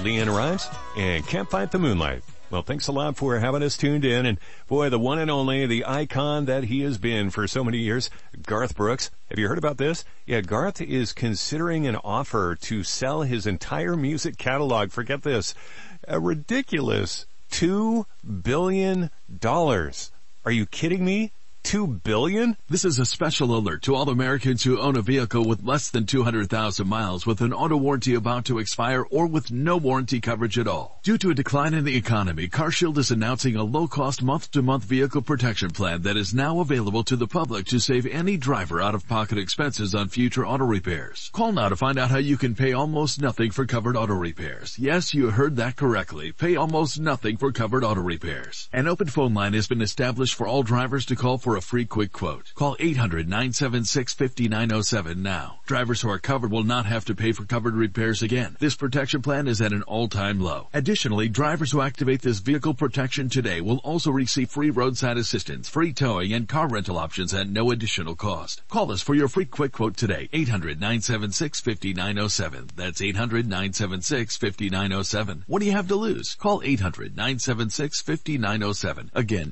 Leanne arrives and can't fight the moonlight. Well, thanks a lot for having us tuned in. And boy, the one and only, the icon that he has been for so many years, Garth Brooks. Have you heard about this? Yeah, Garth is considering an offer to sell his entire music catalog. Forget this. A ridiculous $2 billion. Are you kidding me? $2 billion? This is a special alert to all Americans who own a vehicle with less than 200,000 miles with an auto warranty about to expire or with no warranty coverage at all. Due to a decline in the economy, CarShield is announcing a low-cost month-to-month vehicle protection plan that is now available to the public to save any driver out-of-pocket expenses on future auto repairs. Call now to find out how you can pay almost nothing for covered auto repairs. Yes, you heard that correctly. Pay almost nothing for covered auto repairs. An open phone line has been established for all drivers to call for a free quick quote. Call 800-976-5907 now. Drivers who are covered will not have to pay for covered repairs again. This protection plan is at an all-time low. Additionally, drivers who activate this vehicle protection today will also receive free roadside assistance, free towing, and car rental options at no additional cost. Call us for your free quick quote today. 800-976-5907. That's 800-976-5907. What do you have to lose? Call 800-976-5907. Again,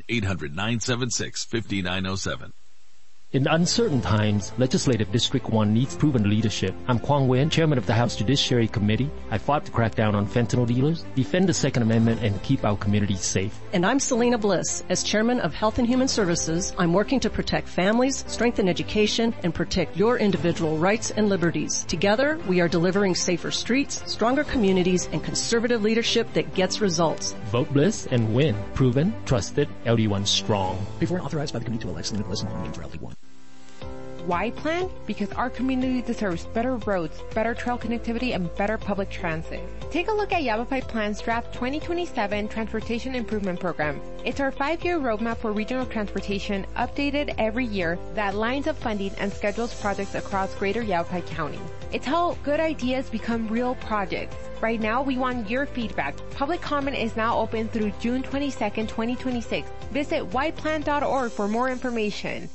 800-976-5907. In uncertain times, Legislative District 1 needs proven leadership. I'm Kwang Wen, Chairman of the House Judiciary Committee. I fought to crack down on fentanyl dealers, defend the Second Amendment, and keep our communities safe. And I'm Selena Bliss. As Chairman of Health and Human Services, I'm working to protect families, strengthen education, and protect your individual rights and liberties. Together, we are delivering safer streets, stronger communities, and conservative leadership that gets results. Vote Bliss and win. Proven, trusted, LD1 strong. Before and authorized by the committee to elect Selena Bliss and nominate for LD1. Why plan? Because our community deserves better roads, better trail connectivity, and better public transit. Take a look at Yavapai Plan's Draft 2027 Transportation Improvement Program. It's our 5-year roadmap for regional transportation, updated every year, that lines up funding and schedules projects across greater Yavapai County. It's how good ideas become real projects. Right now, we want your feedback. Public comment is now open through June 22nd, 2026. Visit yplan.org for more information.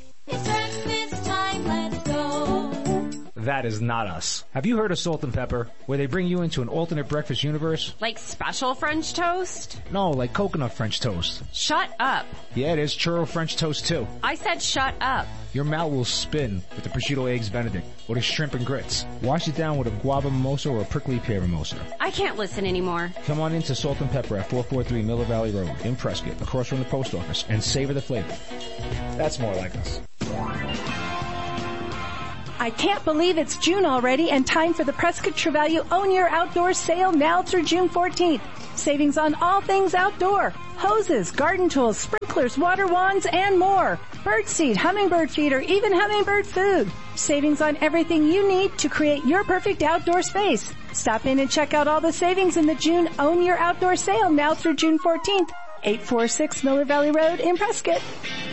That is not us. Have you heard of Salt and Pepper, where they bring you into an alternate breakfast universe? Like special French toast? No, like coconut French toast. Shut up. Yeah, there's churro French toast too. I said shut up. Your mouth will spin with the prosciutto eggs Benedict or the shrimp and grits. Wash it down with a guava mimosa or a prickly pear mimosa. I can't listen anymore. Come on into Salt and Pepper at 443 Miller Valley Road in Prescott, across from the post office, and savor the flavor. That's more like us. I can't believe it's June already and time for the Prescott True Value Own Your Outdoor sale now through June 14th. Savings on all things outdoor. Hoses, garden tools, sprinklers, water wands, and more. Birdseed, hummingbird feeder, even hummingbird food. Savings on everything you need to create your perfect outdoor space. Stop in and check out all the savings in the June Own Your Outdoor sale now through June 14th. 846 Miller Valley Road in Prescott.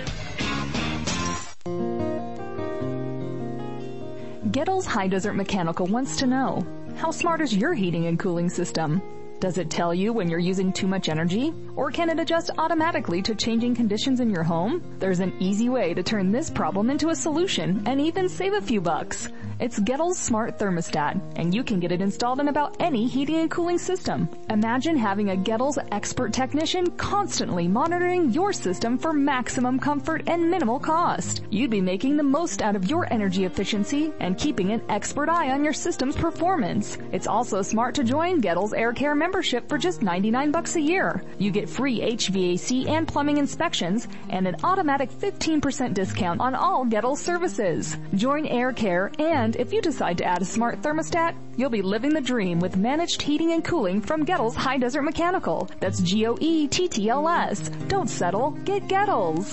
Gettles High Desert Mechanical wants to know, how smart is your heating and cooling system? Does it tell you when you're using too much energy? Or can it adjust automatically to changing conditions in your home? There's an easy way to turn this problem into a solution and even save a few bucks. It's Gettles Smart Thermostat, and you can get it installed in about any heating and cooling system. Imagine having a Gettles expert technician constantly monitoring your system for maximum comfort and minimal cost. You'd be making the most out of your energy efficiency and keeping an expert eye on your system's performance. It's also smart to join Gettles Air Care membership for just $99 a year. You get free HVAC and plumbing inspections and an automatic 15% discount on all Gettles services. Join Air Care, and if you decide to add a smart thermostat, you'll be living the dream with managed heating and cooling from Gettles High Desert Mechanical. That's GOETTLS. Don't settle. Get Gettles.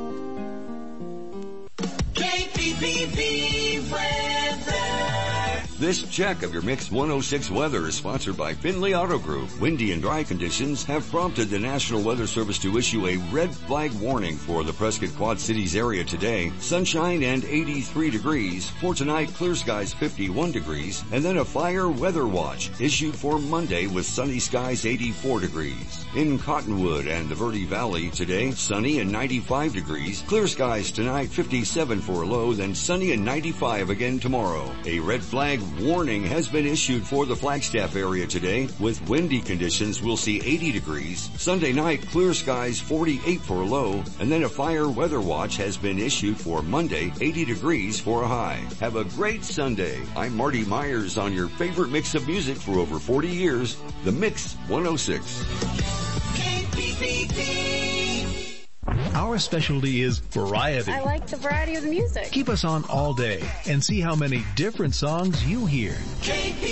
KPPV weather. This check of your Mix 106 weather is sponsored by Findlay Auto Group. Windy and dry conditions have prompted the National Weather Service to issue a red flag warning for the Prescott Quad Cities area today. Sunshine and 83 degrees. For tonight, clear skies 51 degrees. And then a fire weather watch issued for Monday with sunny skies 84 degrees. In Cottonwood and the Verde Valley today, sunny and 95 degrees. Clear skies tonight 57 for a low, then sunny and 95 again tomorrow. A red flag warning has been issued for the Flagstaff area today. With windy conditions, we'll see 80 degrees. Sunday night, clear skies, 48 for a low. And then a fire weather watch has been issued for Monday, 80 degrees for a high. Have a great Sunday. I'm Marty Myers on your favorite mix of music for over 40 years, The Mix 106. Our specialty is variety. I like the variety of the music. Keep us on all day and see how many different songs you hear. KPPP.